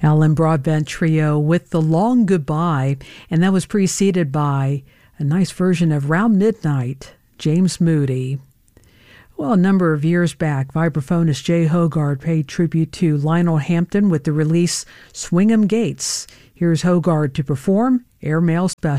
Alan Broadbent Trio with The Long Goodbye, and that was preceded by a nice version of Round Midnight, James Moody. Well, a number of years back, vibraphonist Jay Hogarth paid tribute to Lionel Hampton with the release Swing 'Em Gates. Here's Hogarth to perform Airmail Special.